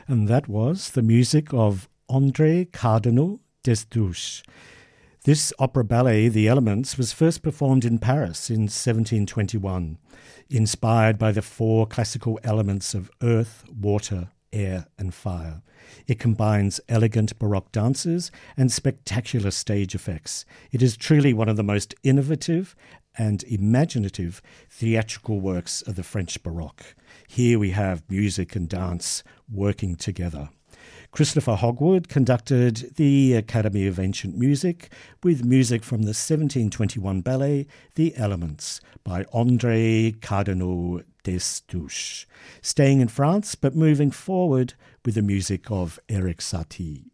And that was the music of André Cardinal Destouches. This opera ballet, The Elements, was first performed in Paris in 1721, inspired by the four classical elements of earth, water, air and fire. It combines elegant Baroque dances and spectacular stage effects. It is truly one of the most innovative and imaginative theatrical works of the French Baroque. Here we have music and dance working together. Christopher Hogwood conducted the Academy of Ancient Music with music from the 1721 ballet The Elements by André Cardinal Destouches, staying in France but moving forward with the music of Erik Satie.